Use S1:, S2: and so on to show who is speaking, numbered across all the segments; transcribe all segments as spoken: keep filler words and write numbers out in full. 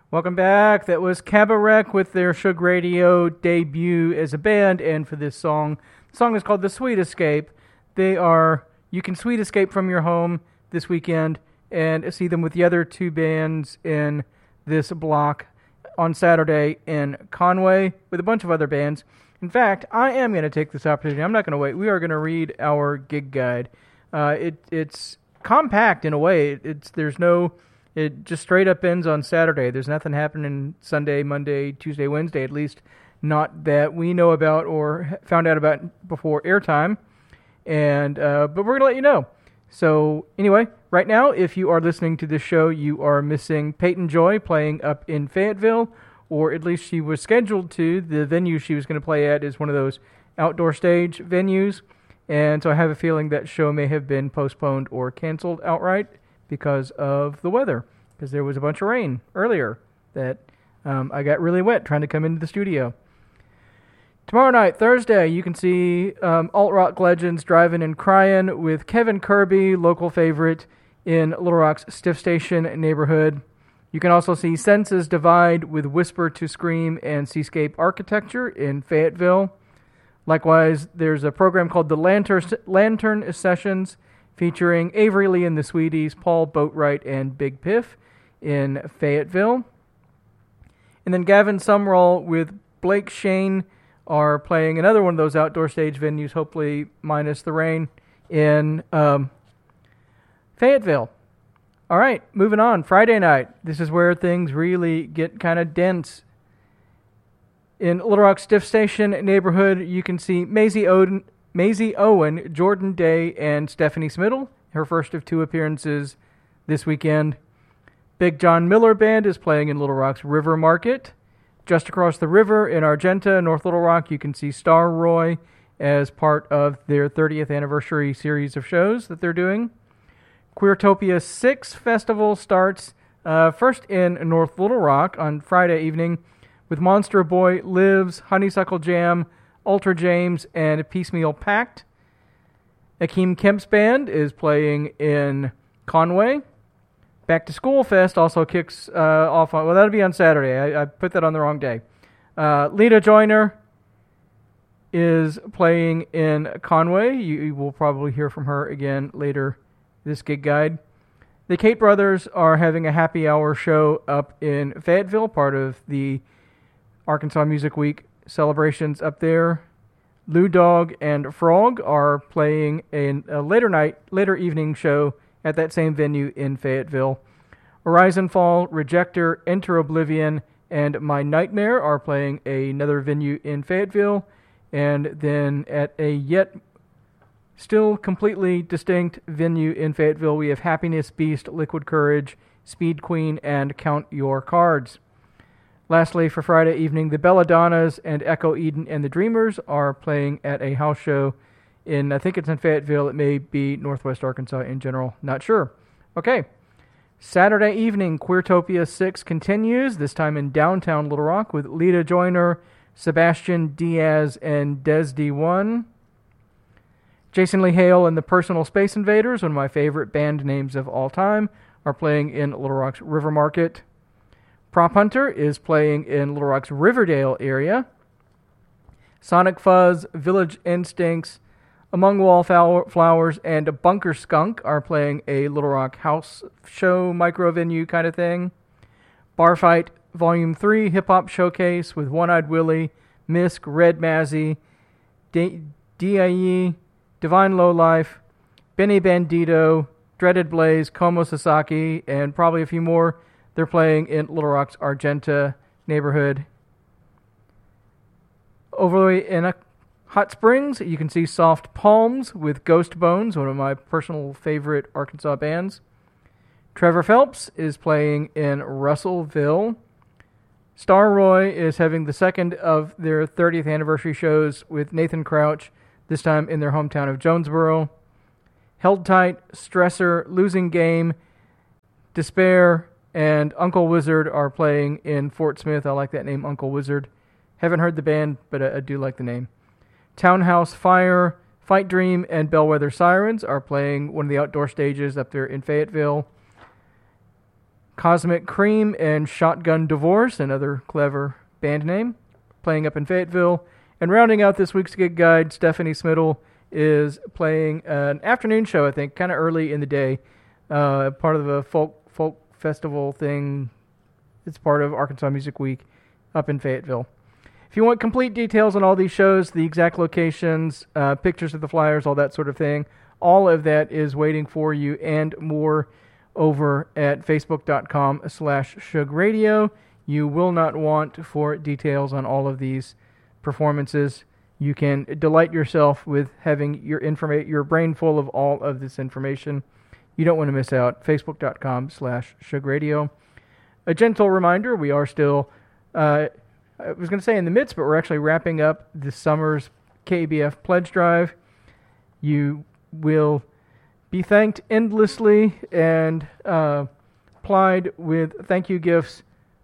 S1: Welcome back. That was Cabaret with their Shug Radio debut as a band, and for this song, the song is called The Sweet Escape. They are, you can sweet escape from your home this weekend and see them with the other two bands in this block on Saturday in Conway with a bunch of other bands. In fact, I am going to take this opportunity. I'm not going to wait. We are going to read our gig guide. Uh, it it's compact in a way. It, it's there's no It just straight up ends on Saturday. There's nothing happening Sunday, Monday, Tuesday, Wednesday, at least not that we know about or found out about before airtime. And uh, but we're going to let you know. So anyway, right now, if you are listening to this show, you are missing Peyton Joy playing up in Fayetteville, or at least she was scheduled to. The venue she was going to play at is one of those outdoor stage venues. And so I have a feeling that show may have been postponed or canceled outright because of the weather, because there was a bunch of rain earlier that um, I got really wet trying to come into the studio. Tomorrow night, Thursday, you can see um, Alt Rock Legends Driving and Crying with Kevin Kirby, local favorite in Little Rock's Stiff Station neighborhood. You can also see Senses Divide with Whisper to Scream and Seascape Architecture in Fayetteville. Likewise, there's a program called the Lantern, Lantern Sessions, featuring Avery Lee and the Sweeties, Paul Boatwright, and Big Piff in Fayetteville. And then Gavin Sumrall with Blake Shane are playing another one of those outdoor stage venues, hopefully minus the rain, in um, Fayetteville. All right, moving on. Friday night. This is where things really get kind of dense. In Little Rock Stiff Station neighborhood, you can see Maisie Oden, Maisie Owen, Jordan Day, and Stephanie Smiddle, her first of two appearances this weekend. Big John Miller Band is playing in Little Rock's River Market. Just across the river in Argenta, North Little Rock, you can see Star Roy as part of their thirtieth anniversary series of shows that they're doing. Queertopia six Festival starts uh, first in North Little Rock on Friday evening with Monster Boy Lives, Honeysuckle Jam, Ultra James, and Piecemeal Pact. Akeem Kemp's band is playing in Conway. Back to School Fest also kicks uh, off on, well, that'll be on Saturday. I, I put that on the wrong day. Uh, Lita Joyner is playing in Conway. You, you will probably hear from her again later this gig guide. The Kate Brothers are having a happy hour show up in Fayetteville, part of the Arkansas Music Week celebrations up there. Lou Dog and Frog are playing a, a later night, later evening show at that same venue in Fayetteville. Horizon Fall, Rejector, Enter Oblivion, and My Nightmare are playing another venue in Fayetteville. And then at a yet still completely distinct venue in Fayetteville, we have Happiness Beast, Liquid Courage, Speed Queen, and Count Your Cards. Lastly, for Friday evening, the Belladonnas and Echo Eden and the Dreamers are playing at a house show in, I think it's in Fayetteville. It may be Northwest Arkansas in general. Not sure. Okay. Saturday evening, Queertopia six continues, this time in downtown Little Rock with Lita Joyner, Sebastian Diaz, and Des D one. Jason Lee Hale and the Personal Space Invaders, one of my favorite band names of all time, are playing in Little Rock's River Market. Prop Hunter is playing in Little Rock's Riverdale area. Sonic Fuzz, Village Instincts, Among Wallflowers, and Bunker Skunk are playing a Little Rock house show, micro venue kind of thing. Barfight Volume three Hip Hop Showcase with One Eyed Willie, Misk, Red Mazzy, D I E, Divine Lowlife, Benny Bandito, Dreaded Blaze, Como Sasaki, and probably a few more. They're playing in Little Rock's Argenta neighborhood. Over in Hot Springs, you can see Soft Palms with Ghost Bones, one of my personal favorite Arkansas bands. Trevor Phelps is playing in Russellville. Star Roy is having the second of their thirtieth anniversary shows with Nathan Crouch, this time in their hometown of Jonesboro. Held Tight, Stressor, Losing Game, Despair, and Uncle Wizard are playing in Fort Smith. I like that name, Uncle Wizard. Haven't heard the band, but I, I do like the name. Townhouse Fire, Fight Dream, and Bellwether Sirens are playing one of the outdoor stages up there in Fayetteville. Cosmic Cream and Shotgun Divorce, another clever band name, playing up in Fayetteville. And rounding out this week's gig guide, Stephanie Smittle is playing an afternoon show, I think, kind of early in the day, uh, part of the folk folk festival thing. It's part of Arkansas Music Week up in Fayetteville. If you want complete details on all these shows, the exact locations, uh, pictures of the flyers, all that sort of thing, all of that is waiting for you and more over at facebook.com slash Shug Radio. You will not want for details on all of these performances. You can delight yourself with having your informa- your brain full of all of this information. You don't want to miss out. facebook.com slash Shug Radio. A gentle reminder, we are still, uh, I was going to say in the midst, but we're actually wrapping up this summer's K A B F Pledge Drive. You will be thanked endlessly and uh, plied with thank you gifts,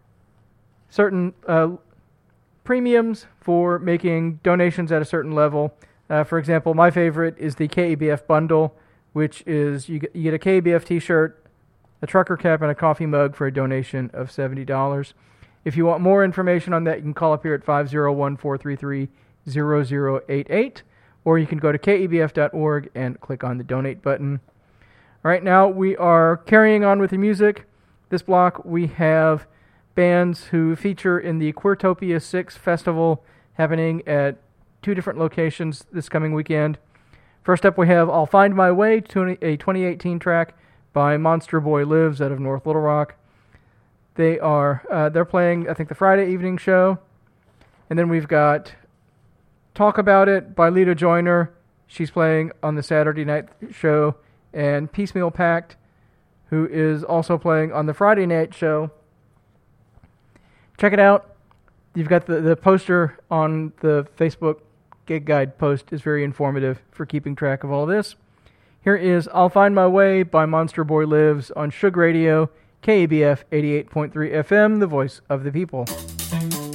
S1: certain uh, premiums for making donations at a certain level. Uh, for example, my favorite is the K A B F bundle, which is you get, you get a K A B F t-shirt, a trucker cap, and a coffee mug for a donation of seventy dollars. If you want more information on that, you can call up here at five oh one, four three three, zero zero eight eight, or you can go to K A B F dot org and click on the donate button. Right now, we are carrying on with the music. This block, we have bands who feature in the Queertopia six Festival happening at two different locations this coming weekend. First up, we have I'll Find My Way, a twenty eighteen track by Monster Boy Lives out of North Little Rock. They are uh, they're playing, I think, the Friday evening show. And then we've got Talk About It by Lita Joyner. She's playing on the Saturday night show. And Piecemeal Pact, who is also playing on the Friday night show. Check it out. You've got the, the poster on the Facebook Gig Guide post. Is very informative for keeping track of all this. Here is I'll Find My Way by Monster Boy Lives on Shug Radio, K A B F eighty-eight point three F M, the voice of the people.